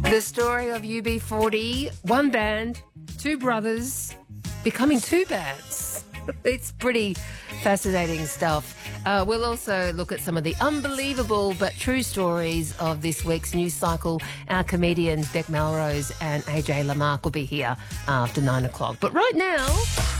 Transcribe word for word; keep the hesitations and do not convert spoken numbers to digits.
The story of U B forty, one band, two brothers, becoming two bands. It's pretty fascinating stuff. Uh, we'll also look at some of the unbelievable but true stories of this week's news cycle. Our comedians Beck Melrose and A J Lamarck will be here after nine o'clock. But right now...